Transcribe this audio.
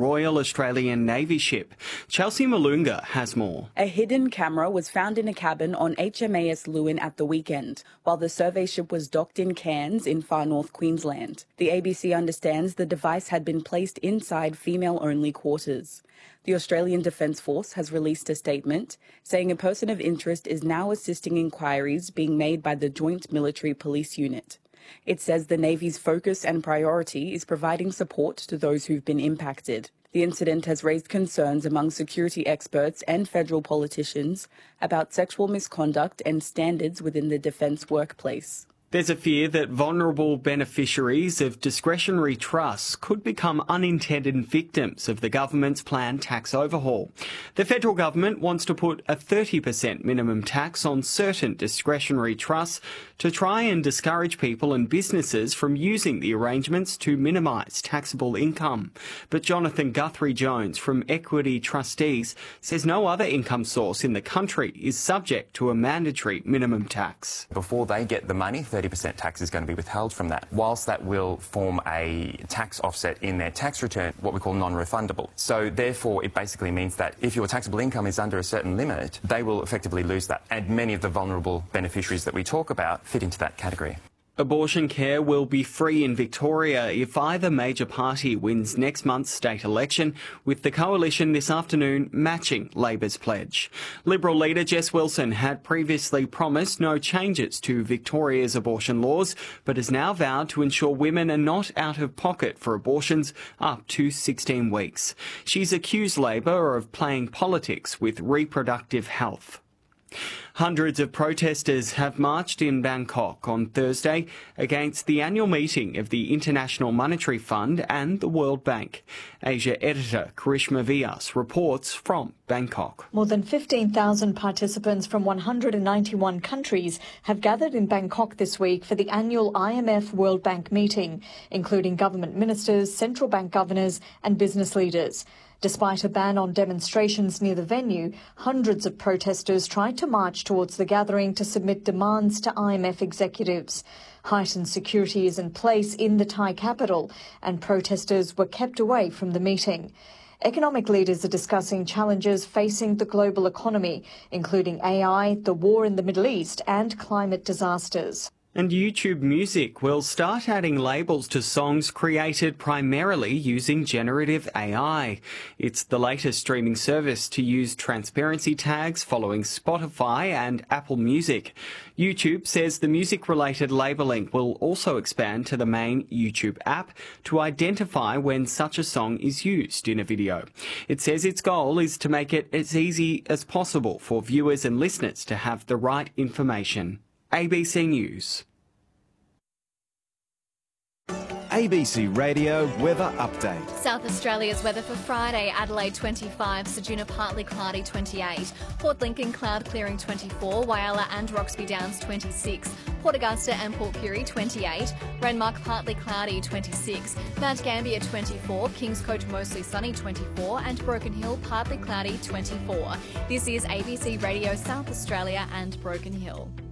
Royal Australian Navy ship. Chelsea Malunga has more. A hidden camera was found in a cabin on HMAS Lewin at the weekend, while the survey ship was docked in Cairns in far north Queensland. The ABC understands the device had been placed inside female-only quarters. The Australian Defence Force has released a statement saying a person of interest is now assisting inquiries being made by the Joint Military Police Unit. It says the Navy's focus and priority is providing support to those who've been impacted. The incident has raised concerns among security experts and federal politicians about sexual misconduct and standards within the defence workplace. There's a fear that vulnerable beneficiaries of discretionary trusts could become unintended victims of the government's planned tax overhaul. The federal government wants to put a 30% minimum tax on certain discretionary trusts to try and discourage people and businesses from using the arrangements to minimise taxable income. But Jonathan Guthrie-Jones from Equity Trustees says no other income source in the country is subject to a mandatory minimum tax. Before they get the money, 30% tax is going to be withheld from that. Whilst that will form a tax offset in their tax return, what we call non-refundable. So therefore, it basically means that if your taxable income is under a certain limit, they will effectively lose that. And many of the vulnerable beneficiaries that we talk about fit into that category. Abortion care will be free in Victoria if either major party wins next month's state election, with the coalition this afternoon matching Labor's pledge. Liberal leader Jess Wilson had previously promised no changes to Victoria's abortion laws, but has now vowed to ensure women are not out of pocket for abortions up to 16 weeks. She's accused Labor of playing politics with reproductive health. Hundreds of protesters have marched in Bangkok on Thursday against the annual meeting of the International Monetary Fund and the World Bank. Asia editor Karishma Vyas reports from Bangkok. More than 15,000 participants from 191 countries have gathered in Bangkok this week for the annual IMF World Bank meeting, including government ministers, central bank governors and business leaders. Despite a ban on demonstrations near the venue, hundreds of protesters tried to march towards the gathering to submit demands to IMF executives. Heightened security is in place in the Thai capital, and protesters were kept away from the meeting. Economic leaders are discussing challenges facing the global economy, including AI, the war in the Middle East and climate disasters. And YouTube Music will start adding labels to songs created primarily using generative AI. It's the latest streaming service to use transparency tags following Spotify and Apple Music. YouTube says the music-related labelling will also expand to the main YouTube app to identify when such a song is used in a video. It says its goal is to make it as easy as possible for viewers and listeners to have the right information. ABC News. ABC Radio Weather Update. South Australia's weather for Friday: Adelaide 25, Ceduna partly cloudy 28, Port Lincoln cloud clearing 24, Whyalla and Roxby Downs 26, Port Augusta and Port Pirie 28, Renmark partly cloudy 26, Mount Gambier 24, Kingscote mostly sunny 24 and Broken Hill partly cloudy 24. This is ABC Radio South Australia and Broken Hill.